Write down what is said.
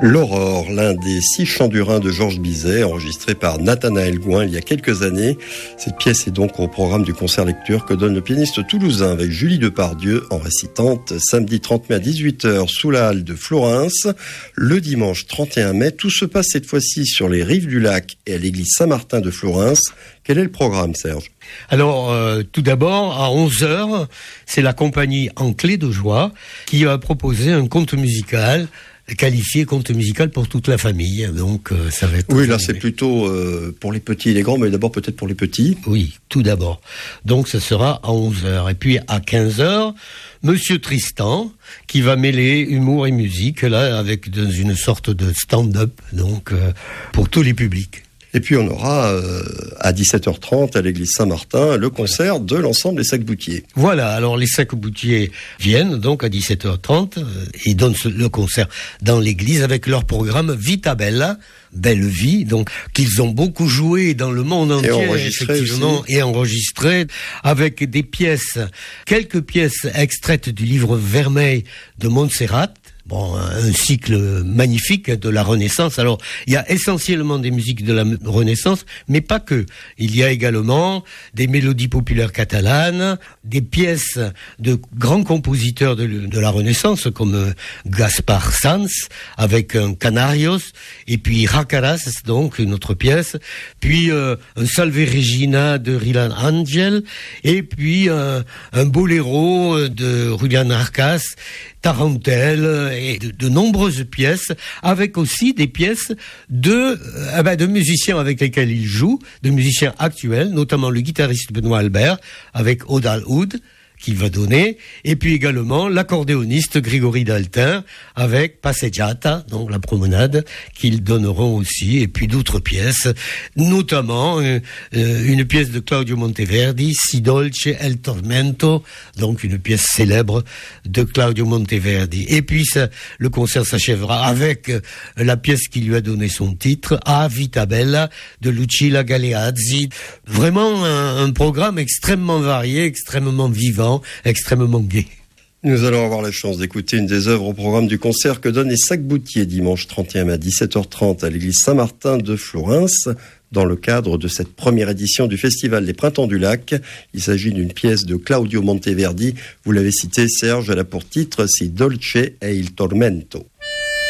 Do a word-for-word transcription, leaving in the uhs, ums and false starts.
L'Aurore, l'un des six chants du Rhin de Georges Bizet, enregistré par Nathanaël Gouin il y a quelques années. Cette pièce est donc au programme du concert lecture que donne le pianiste toulousain avec Julie Depardieu en récitante samedi trente mai à dix-huit heures sous la halle de Florence. Le dimanche trente et un mai, tout se passe cette fois-ci sur les rives du lac et à l'église Saint-Martin de Florence. Quel est le programme, Serge ? Alors, euh, tout d'abord, à onze heures, c'est la compagnie En Clé de Joie qui a proposé un conte musical qualifié conte musical pour toute la famille, donc euh, ça va être... Oui, là c'est plutôt euh, pour les petits et les grands, mais d'abord peut-être pour les petits. Oui, tout d'abord. Donc ce sera à onze heures. Et puis à quinze heures, Monsieur Tristan, qui va mêler humour et musique, là, avec dans une sorte de stand-up, donc euh, pour tous les publics. Et puis on aura euh, à dix-sept heures trente à l'église Saint-Martin le concert de l'ensemble des Sacs-Boutiers. Voilà, alors les Sacs-Boutiers viennent donc à dix-sept heures trente euh, et donnent ce, le concert dans l'église avec leur programme Vita Bella, Belle Vie, donc qu'ils ont beaucoup joué dans le monde entier, et enregistré effectivement, aussi. et enregistré avec des pièces, quelques pièces extraites du livre Vermeil de Montserrat. Bon, un cycle magnifique de la Renaissance. Alors, il y a essentiellement des musiques de la Renaissance, mais pas que. Il y a également des mélodies populaires catalanes, des pièces de grands compositeurs de, de la Renaissance, comme Gaspar Sanz, avec un Canarios, et puis Racaras, donc une autre pièce, puis euh, un Salve Regina de Rilan Angel, et puis euh, un boléro de Julian Arcas, Tarantelle et de, de nombreuses pièces, avec aussi des pièces de, euh, ben de musiciens avec lesquels il joue, de musiciens actuels, notamment le guitariste Benoît Albert, avec Odal Oud, qu'il va donner, et puis également l'accordéoniste Grégory Daltin avec Passeggiata, donc la promenade, qu'ils donneront aussi, et puis d'autres pièces, notamment euh, une pièce de Claudio Monteverdi, Si dolce el tormento, donc une pièce célèbre de Claudio Monteverdi. Et puis ça, le concert s'achèvera avec euh, la pièce qui lui a donné son titre, A Vita Bella, de Lucilla Galeazzi. Vraiment un, un programme extrêmement varié, extrêmement vivant, extrêmement gai. Nous allons avoir la chance d'écouter une des œuvres au programme du concert que donnent les Sacs-Boutiers dimanche trente et un mai à dix-sept heures trente à l'église Saint-Martin de Florence, dans le cadre de cette première édition du Festival des Printemps du Lac. Il s'agit d'une pièce de Claudio Monteverdi. Vous l'avez cité, Serge, elle a pour titre Si dolce e il tormento.